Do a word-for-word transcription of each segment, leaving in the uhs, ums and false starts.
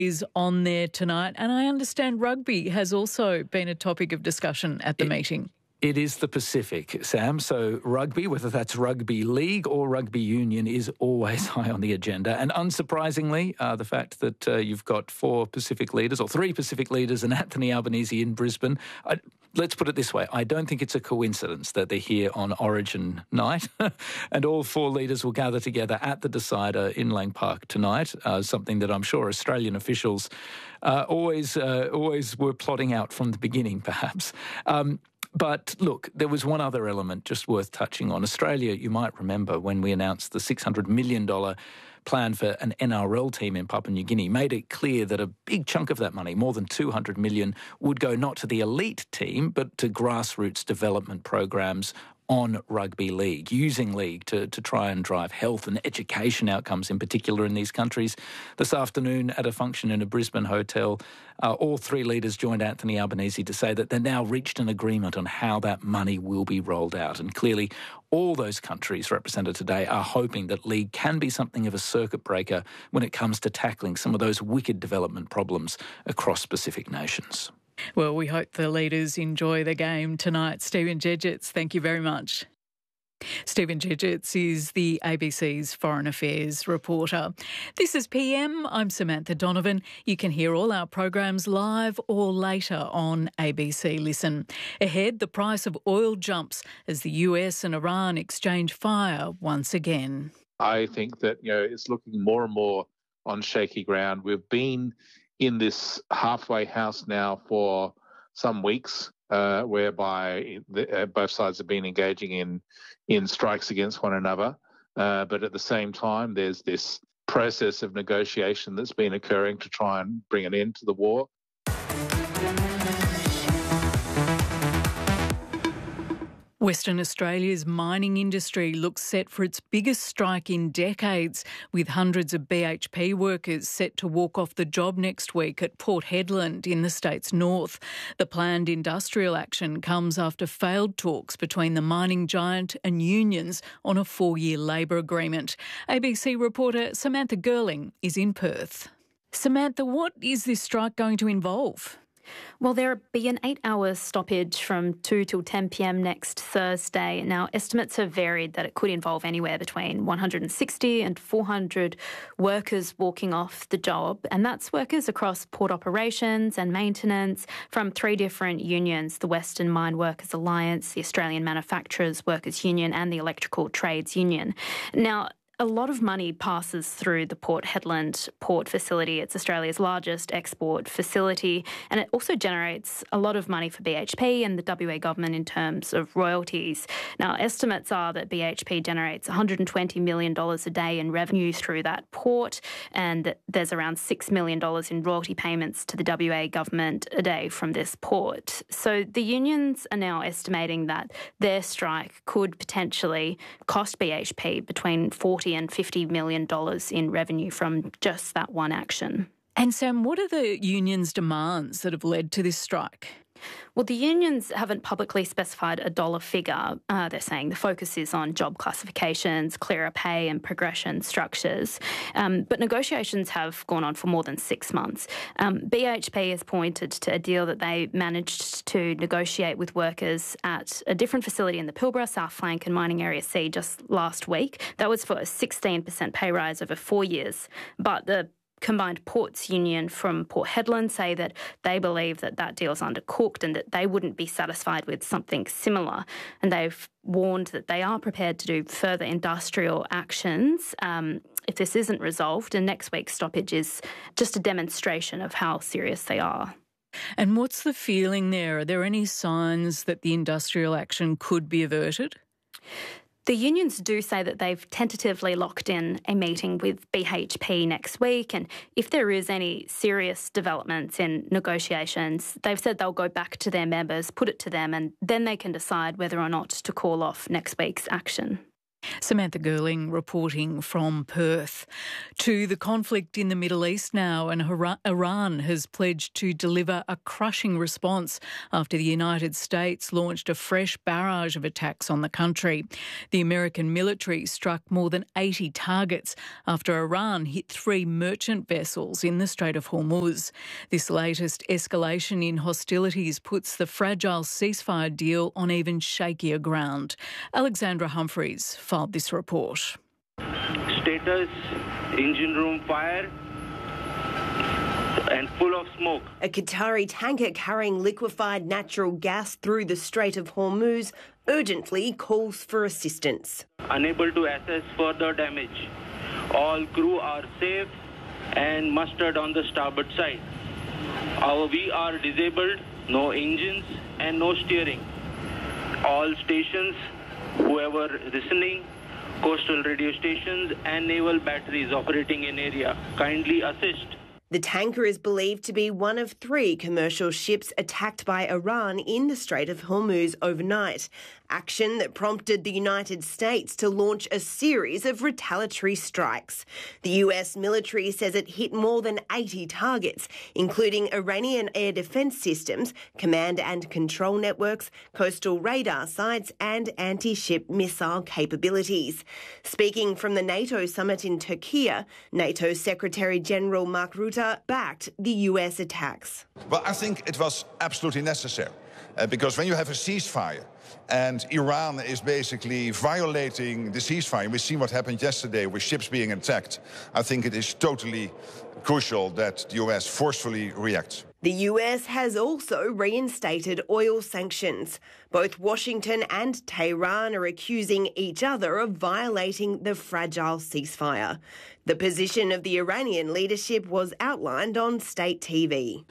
is on there tonight, and I understand rugby has also been a topic of discussion at the it, meeting. It is the Pacific, Sam. So rugby, whether that's rugby league or rugby union, is always high on the agenda. And unsurprisingly, uh, the fact that uh, you've got four Pacific leaders or three Pacific leaders and Anthony Albanese in Brisbane, I, let's put it this way. I don't think it's a coincidence that they're here on Origin night and all four leaders will gather together at the Decider in Lang Park tonight, uh, something that I'm sure Australian officials uh, always, uh, always were plotting out from the beginning, perhaps. Um, But look, there was one other element just worth touching on. Australia, you might remember when we announced the six hundred million dollars plan for an N R L team in Papua New Guinea, made it clear that a big chunk of that money, more than two hundred million dollars, would go not to the elite team, but to grassroots development programs on rugby league, using league to, to try and drive health and education outcomes in particular in these countries. This afternoon at a function in a Brisbane hotel, uh, all three leaders joined Anthony Albanese to say that they've now reached an agreement on how that money will be rolled out. And clearly all those countries represented today are hoping that league can be something of a circuit breaker when it comes to tackling some of those wicked development problems across Pacific nations. Well, we hope the leaders enjoy the game tonight. Stephen Jedgetts, thank you very much. Stephen Jedgetts is the A B C's Foreign Affairs reporter. This is P M. I'm Samantha Donovan. You can hear all our programs live or later on A B C Listen. Ahead, the price of oil jumps as the U S and Iran exchange fire once again. I think that, you know, it's looking more and more on shaky ground. We've been in this halfway house now for some weeks, uh, whereby the, uh, both sides have been engaging in in strikes against one another. Uh, but at the same time, there's this process of negotiation that's been occurring to try and bring an end to the war. Western Australia's mining industry looks set for its biggest strike in decades, with hundreds of B H P workers set to walk off the job next week at Port Hedland in the state's north. The planned industrial action comes after failed talks between the mining giant and unions on a four-year labour agreement. A B C reporter Samantha Girling is in Perth. Samantha, what is this strike going to involve? Well, there'll be an eight-hour stoppage from two till ten p.m. next Thursday. Now, estimates have varied that it could involve anywhere between one hundred sixty and four hundred workers walking off the job, and that's workers across port operations and maintenance from three different unions, the Western Mine Workers Alliance, the Australian Manufacturers Workers Union and the Electrical Trades Union. Now, a lot of money passes through the Port Hedland port facility. It's Australia's largest export facility, and it also generates a lot of money for B H P and the W A government in terms of royalties. Now, estimates are that B H P generates one hundred twenty million dollars a day in revenue through that port, and there's around six million dollars in royalty payments to the W A government a day from this port. So the unions are now estimating that their strike could potentially cost B H P between forty and fifty million dollars in revenue from just that one action. And Sam, what are the union's demands that have led to this strike? Well, the unions haven't publicly specified a dollar figure. Uh, they're saying the focus is on job classifications, clearer pay and progression structures. Um, but negotiations have gone on for more than six months. Um, B H P has pointed to a deal that they managed to negotiate with workers at a different facility in the Pilbara, South Flank and Mining Area C just last week. That was for a sixteen percent pay rise over four years. But the Combined Ports Union from Port Hedland say that they believe that that deal's undercooked and that they wouldn't be satisfied with something similar. And they've warned that they are prepared to do further industrial actions um, if this isn't resolved. And next week's stoppage is just a demonstration of how serious they are. And what's the feeling there? Are there any signs that the industrial action could be averted? The unions do say that they've tentatively locked in a meeting with B H P next week, and if there is any serious developments in negotiations, they've said they'll go back to their members, put it to them, and then they can decide whether or not to call off next week's action. Samantha Gerling reporting from Perth. To the conflict in the Middle East now, and Iran has pledged to deliver a crushing response after the United States launched a fresh barrage of attacks on the country. The American military struck more than eighty targets after Iran hit three merchant vessels in the Strait of Hormuz. This latest escalation in hostilities puts the fragile ceasefire deal on even shakier ground. Alexandra Humphreys filed this report. Status, engine room fire and full of smoke. A Qatari tanker carrying liquefied natural gas through the Strait of Hormuz urgently calls for assistance. Unable to assess further damage. All crew are safe and mustered on the starboard side. Our V are disabled, no engines and no steering. All stations, whoever listening, coastal radio stations and naval batteries operating in area, kindly assist. The tanker is believed to be one of three commercial ships attacked by Iran in the Strait of Hormuz overnight, action that prompted the United States to launch a series of retaliatory strikes. The U S military says it hit more than eighty targets, including Iranian air defence systems, command and control networks, coastal radar sites and anti-ship missile capabilities. Speaking from the NATO summit in Turkey, NATO Secretary-General Mark Rutte backed the U S attacks. Well, I think it was absolutely necessary uh, because when you have a ceasefire and Iran is basically violating the ceasefire, we see what happened yesterday with ships being attacked, I think it is totally crucial that the U S forcefully reacts. The U S has also reinstated oil sanctions. Both Washington and Tehran are accusing each other of violating the fragile ceasefire. The position of the Iranian leadership was outlined on state T V.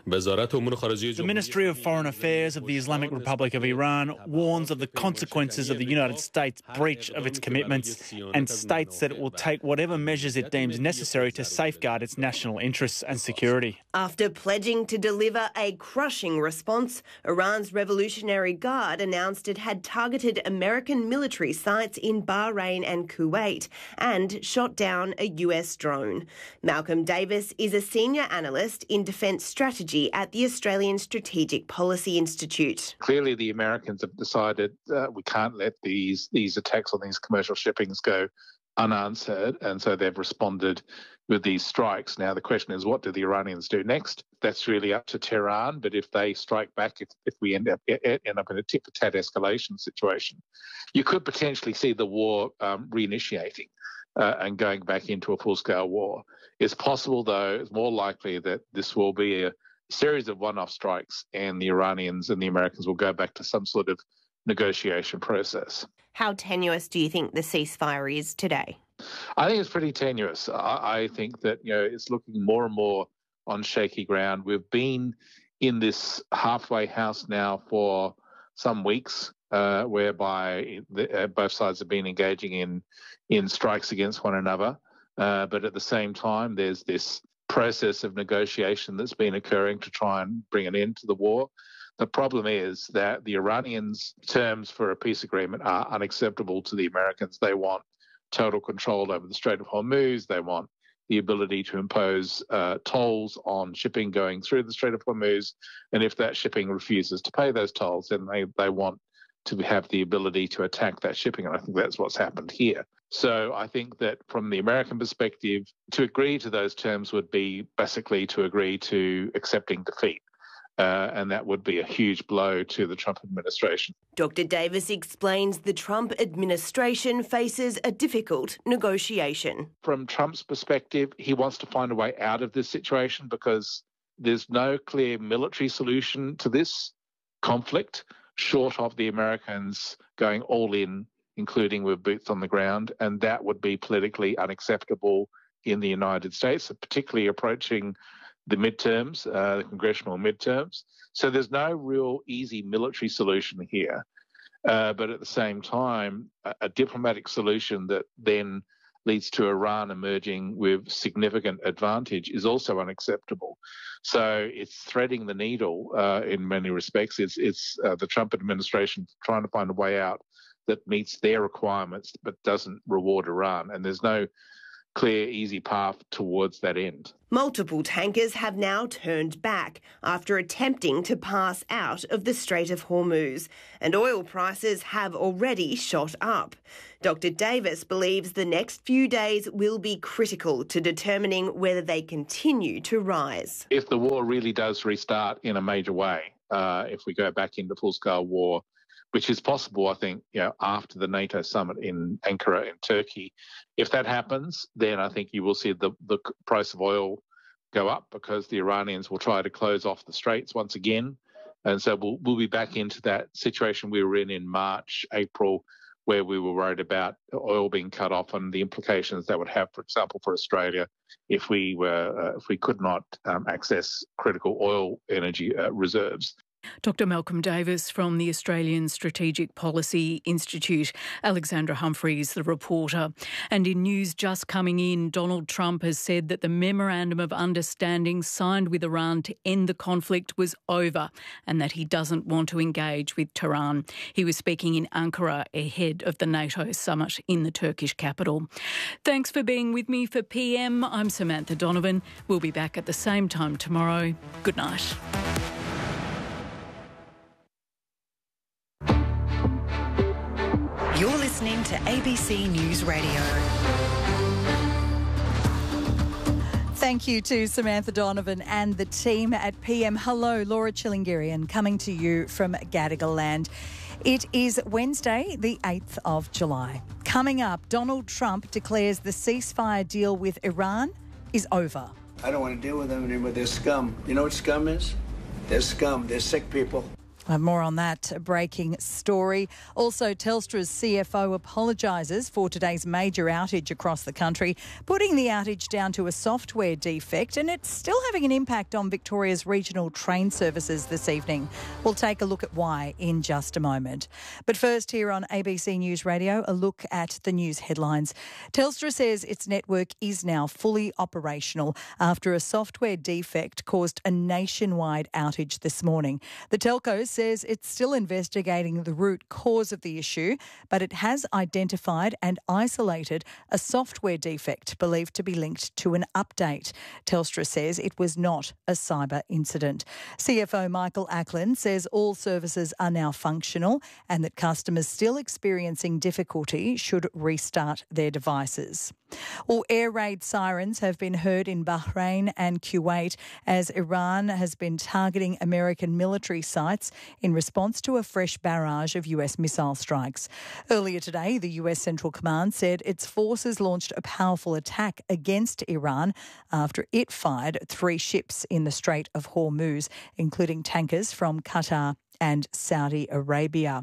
The Ministry of Foreign Affairs of the Islamic Republic of Iran warns of the consequences of the United States' breach of its commitments and states that it will take whatever measures it deems necessary to safeguard its national interests and security. After pledging to deliver a crushing response, Iran's Revolutionary Guard announced it had targeted American military sites in Bahrain and Kuwait and shot down a U S drone. Malcolm Davis is a senior analyst in defence strategy at the Australian Strategic Policy Institute. Clearly, the Americans have decided uh, we can't let these these attacks on these commercial shippings go unanswered, and so they've responded with these strikes. Now, the question is, what do the Iranians do next? That's really up to Tehran, but if they strike back, if, if we end up, end up in a tit-for-tat escalation situation, you could potentially see the war um, reinitiating uh, and going back into a full-scale war. It's possible, though, it's more likely that this will be a series of one-off strikes and the Iranians and the Americans will go back to some sort of negotiation process. How tenuous do you think the ceasefire is today? I think it's pretty tenuous. I, I think that, you know, it's looking more and more on shaky ground. We've been in this halfway house now for some weeks, uh, whereby the, uh, both sides have been engaging in in strikes against one another. Uh, but at the same time, there's this process of negotiation that's been occurring to try and bring an end to the war. The problem is that the Iranians' terms for a peace agreement are unacceptable to the Americans. They want total control over the Strait of Hormuz. They want the ability to impose uh, tolls on shipping going through the Strait of Hormuz. And if that shipping refuses to pay those tolls, then they, they want to have the ability to attack that shipping. And I think that's what's happened here. So I think that from the American perspective, to agree to those terms would be basically to agree to accepting defeat. Uh, and that would be a huge blow to the Trump administration. Doctor Davis explains the Trump administration faces a difficult negotiation. From Trump's perspective, he wants to find a way out of this situation because there's no clear military solution to this conflict, short of the Americans going all in, including with boots on the ground, and that would be politically unacceptable in the United States, particularly approaching the midterms, uh, the congressional midterms. So there's no real easy military solution here. Uh, but at the same time, a, a diplomatic solution that then leads to Iran emerging with significant advantage is also unacceptable. So it's threading the needle uh, in many respects. It's, it's uh, the Trump administration trying to find a way out that meets their requirements but doesn't reward Iran. And there's no clear, easy path towards that end. Multiple tankers have now turned back after attempting to pass out of the Strait of Hormuz, and oil prices have already shot up. Doctor Davis believes the next few days will be critical to determining whether they continue to rise. If the war really does restart in a major way, uh, if we go back into full-scale war, which is possible, I think, you know, after the NATO summit in Ankara in Turkey. If that happens, then I think you will see the, the price of oil go up because the Iranians will try to close off the straits once again. And so we'll, we'll be back into that situation we were in in March, April, where we were worried about oil being cut off and the implications that would have, for example, for Australia if we were uh, if we could not um, access critical oil energy uh, reserves. Doctor Malcolm Davis from the Australian Strategic Policy Institute. Alexandra Humphreys, the reporter. And in news just coming in, Donald Trump has said that the Memorandum of Understanding signed with Iran to end the conflict was over and that he doesn't want to engage with Tehran. He was speaking in Ankara ahead of the NATO summit in the Turkish capital. Thanks for being with me for P M. I'm Samantha Donovan. We'll be back at the same time tomorrow. Good night. You're listening to A B C News Radio. Thank you to Samantha Donovan and the team at P M. Hello, Laura Chillingirian coming to you from Gadigal Land. It is Wednesday, the eighth of July. Coming up, Donald Trump declares the ceasefire deal with Iran is over. I don't want to deal with them anymore. They're scum. You know what scum is? They're scum. They're sick people. Uh, more on that breaking story. Also, Telstra's C F O apologises for today's major outage across the country, putting the outage down to a software defect, and it's still having an impact on Victoria's regional train services this evening. We'll take a look at why in just a moment. But first, here on A B C News Radio, a look at the news headlines. Telstra says its network is now fully operational after a software defect caused a nationwide outage this morning. The telco says it's still investigating the root cause of the issue, but it has identified and isolated a software defect believed to be linked to an update. Telstra says it was not a cyber incident. C F O Michael Ackland says all services are now functional and that customers still experiencing difficulty should restart their devices. Well, air raid sirens have been heard in Bahrain and Kuwait as Iran has been targeting American military sites in response to a fresh barrage of U S missile strikes. Earlier today, the U S Central Command said its forces launched a powerful attack against Iran after it fired three ships in the Strait of Hormuz, including tankers from Qatar and Saudi Arabia.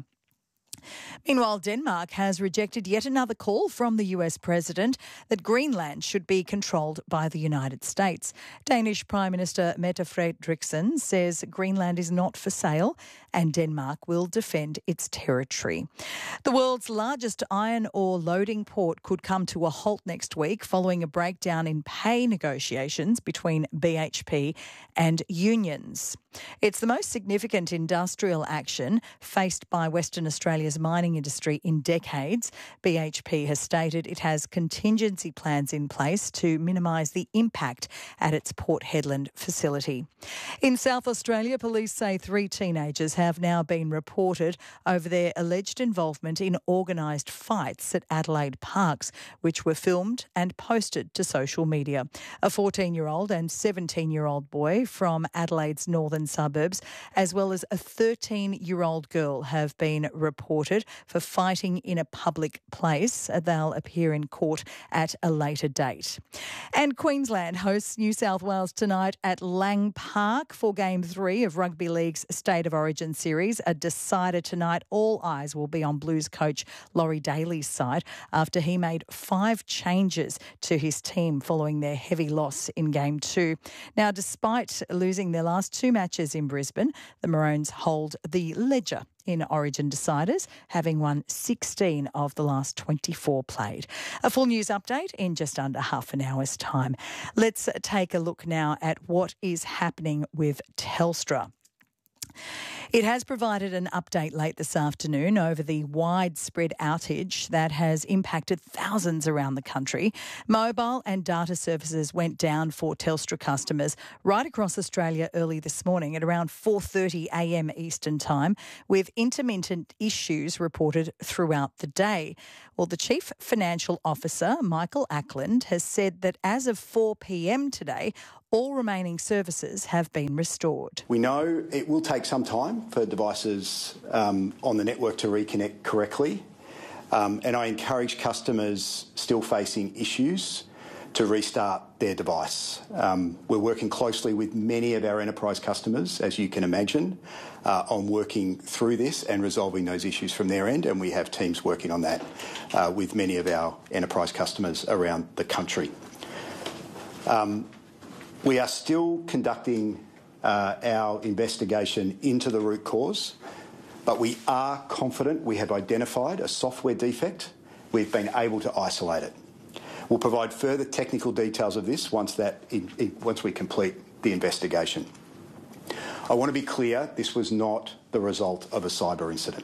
Meanwhile, Denmark has rejected yet another call from the U S president that Greenland should be controlled by the United States. Danish Prime Minister Mette Frederiksen says Greenland is not for sale and Denmark will defend its territory. The world's largest iron ore loading port could come to a halt next week following a breakdown in pay negotiations between B H P and unions. It's the most significant industrial action faced by Western Australia's mining industry in decades. B H P has stated it has contingency plans in place to minimise the impact at its Port Hedland facility. In South Australia, police say three teenagers have now been reported over their alleged involvement in organised fights at Adelaide parks, which were filmed and posted to social media. A fourteen-year-old and seventeen-year-old boy from Adelaide's northern suburbs, as well as a thirteen-year-old girl, have been reported for fighting in a public place. They'll appear in court at a later date. And Queensland hosts New South Wales tonight at Lang Park for Game three of Rugby League's State of Origin series. A decider tonight. All eyes will be on Blues coach Laurie Daly's side after he made five changes to his team following their heavy loss in Game two. Now, despite losing their last two matches in Brisbane, the Maroons hold the ledger in Origin deciders, having won sixteen of the last twenty-four played. A full news update in just under half an hour's time. Let's take a look now at what is happening with Telstra. It has provided an update late this afternoon over the widespread outage that has impacted thousands around the country. Mobile and data services went down for Telstra customers right across Australia early this morning at around four thirty a m Eastern Time, with intermittent issues reported throughout the day. Well, the Chief Financial Officer, Michael Ackland, has said that as of four p m today, all remaining services have been restored. We know it will take some time for devices um, on the network to reconnect correctly, um, and I encourage customers still facing issues to restart their device. Um, we're working closely with many of our enterprise customers, as you can imagine, uh, on working through this and resolving those issues from their end, and we have teams working on that uh, with many of our enterprise customers around the country. Um, We are still conducting uh, our investigation into the root cause, but we are confident we have identified a software defect. We've been able to isolate it. We'll provide further technical details of this once, that in, in, once we complete the investigation. I want to be clear, this was not the result of a cyber incident.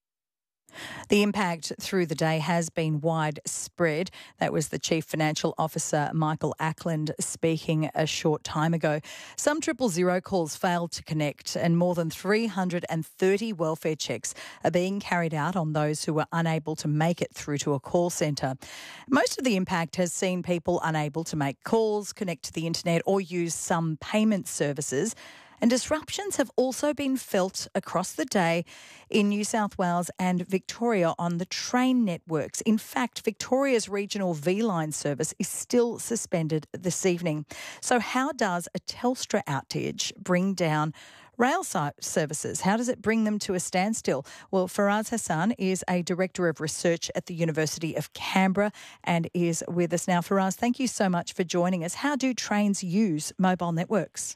The impact through the day has been widespread. That was the Chief Financial Officer, Michael Ackland, speaking a short time ago. Some triple zero calls failed to connect, and more than three hundred thirty welfare checks are being carried out on those who were unable to make it through to a call centre. Most of the impact has seen people unable to make calls, connect to the internet or use some payment services. And disruptions have also been felt across the day in New South Wales and Victoria on the train networks. In fact, Victoria's regional V-Line service is still suspended this evening. So how does a Telstra outage bring down rail services? How does it bring them to a standstill? Well, Faraz Hassan is a Director of Research at the University of Canberra and is with us now. Faraz, thank you so much for joining us. How do trains use mobile networks?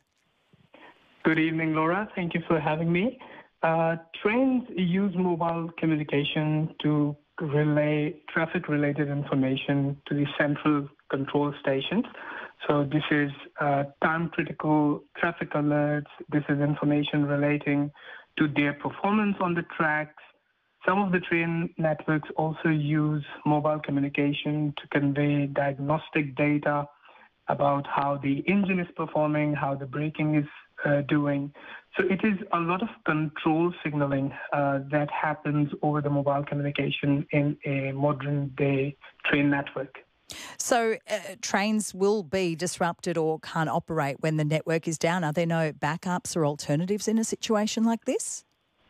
Good evening, Laura. Thank you for having me. Uh, trains use mobile communication to relay traffic-related information to the central control stations. So this is uh, time-critical traffic alerts. This is information relating to their performance on the tracks. Some of the train networks also use mobile communication to convey diagnostic data about how the engine is performing, how the braking is Uh, doing. So it is a lot of control signaling uh, that happens over the mobile communication in a modern day train network. So uh, trains will be disrupted or can't operate when the network is down. Are there no backups or alternatives in a situation like this?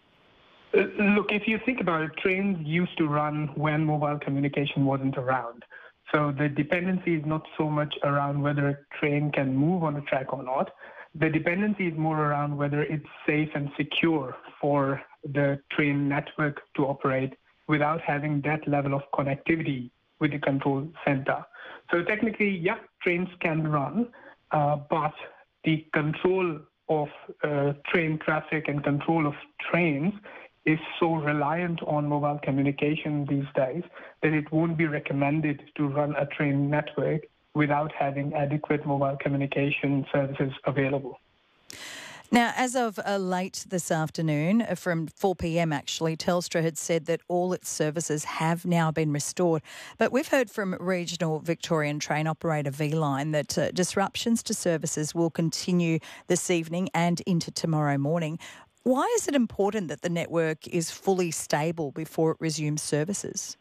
Uh, look, if you think about it, trains used to run when mobile communication wasn't around. So the dependency is not so much around whether a train can move on a track or not. The dependency is more around whether it's safe and secure for the train network to operate without having that level of connectivity with the control center. So technically, yeah, trains can run, uh, but the control of uh, train traffic and control of trains is so reliant on mobile communication these days that it won't be recommended to run a train network without having adequate mobile communication services available. Now, as of uh, late this afternoon, uh, from four p m actually, Telstra had said that all its services have now been restored. But we've heard from regional Victorian train operator V-Line that uh, disruptions to services will continue this evening and into tomorrow morning. Why is it important that the network is fully stable before it resumes services?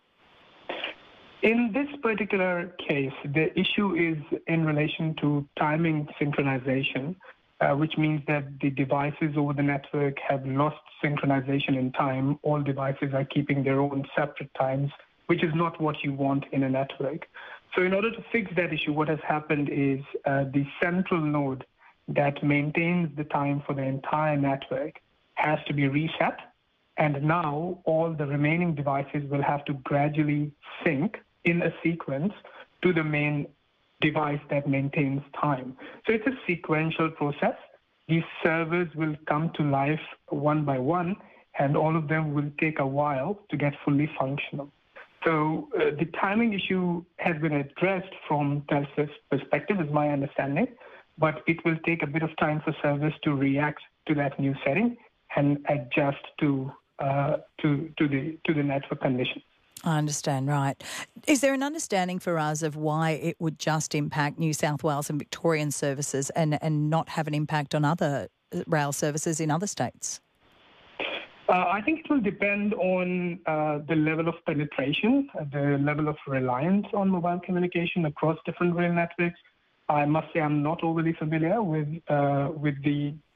In this particular case, the issue is in relation to timing synchronization, uh, which means that the devices over the network have lost synchronization in time. All devices are keeping their own separate times, which is not what you want in a network. So in order to fix that issue, what has happened is uh, the central node that maintains the time for the entire network has to be reset. And now all the remaining devices will have to gradually sync in a sequence to the main device that maintains time. So it's a sequential process. These servers will come to life one by one, and all of them will take a while to get fully functional. So uh, the timing issue has been addressed from Telstra's perspective, is my understanding, but it will take a bit of time for servers to react to that new setting. and adjust to uh, to to the to the network conditions. I understand, right. Is there an understanding for us of why it would just impact New South Wales and Victorian services and, and not have an impact on other rail services in other states? Uh, I think it will depend on uh, the level of penetration, uh, the level of reliance on mobile communication across different rail networks. I must say I'm not overly familiar with uh, with the